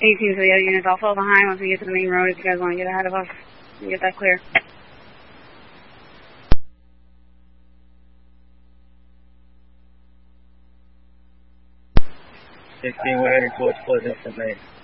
18 for the other units. I'll fall behind once we get to the main road if you guys want to get ahead of us and get that clear. 16, we're heading towards Pleasant from Maine.